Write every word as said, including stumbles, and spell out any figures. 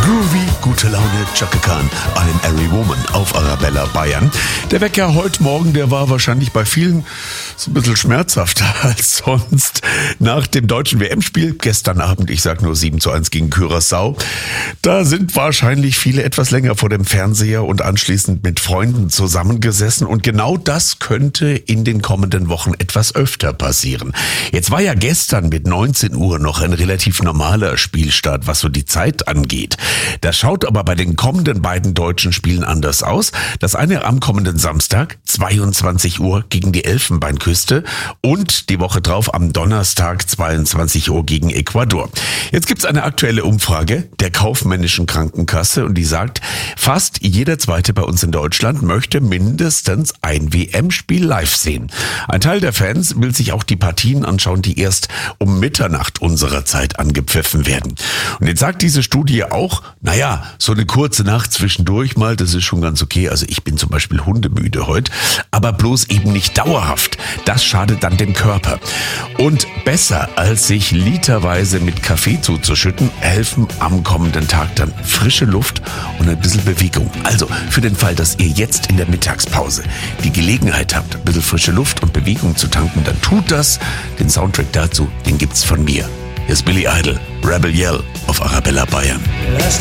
Groovy, gute Laune, Chaka Khan, I'm Every Woman auf Arabella Bayern. Der Wecker heute Morgen, der war wahrscheinlich bei vielen so ein bisschen schmerzhafter als sonst. Nach dem deutschen W M-Spiel gestern Abend, ich sag nur sieben zu eins gegen Curaçao, da sind wahrscheinlich viele etwas länger vor dem Fernseher und anschließend mit Freunden zusammengesessen. Und genau das könnte in den kommenden Wochen etwas öfter passieren. Jetzt war ja gestern mit neunzehn Uhr noch ein relativ normaler Spielstart, was so die Zeit angeht. Das schaut aber bei den kommenden beiden deutschen Spielen anders aus. Das eine am kommenden Samstag, zweiundzwanzig Uhr gegen die Elfenbeinküste und die Woche drauf am Donnerstag, zweiundzwanzig Uhr gegen Ecuador. Jetzt gibt's eine aktuelle Umfrage der Kaufmännischen Krankenkasse und die sagt, fast jeder Zweite bei uns in Deutschland möchte mindestens ein W M-Spiel live sehen. Ein Teil der Fans will sich auch die Partien anschauen, die erst um Mitternacht unserer Zeit angepfiffen werden. Und jetzt sagt diese Studie auch, naja, so eine kurze Nacht zwischendurch mal, das ist schon ganz okay. Also ich bin zum Beispiel hundemüde heute, aber bloß eben nicht dauerhaft. Das schadet dann dem Körper. Und besser als sich literweise mit Kaffee zuzuschütten, helfen am kommenden Tag dann frische Luft und ein bisschen Bewegung. Also für den Fall, dass ihr jetzt in der Mittagspause die Gelegenheit habt, ein bisschen frische Luft und Bewegung zu tanken, dann tut das. Den Soundtrack dazu, den gibt's von mir. Hier ist Billy Idol, Rebel Yell auf Arabella Bayern.